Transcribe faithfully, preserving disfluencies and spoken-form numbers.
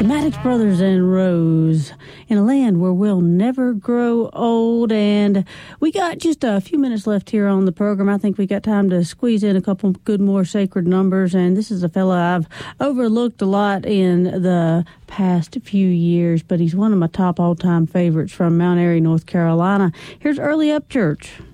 The Maddox Brothers and Rose, in a land where we'll never grow old. And we got just a few minutes left here on the program. I think we got time to squeeze in a couple good more sacred numbers. And this is a fella I've overlooked a lot in the past few years, but he's one of my top all-time favorites from Mount Airy, North Carolina. Here's Early Upchurch.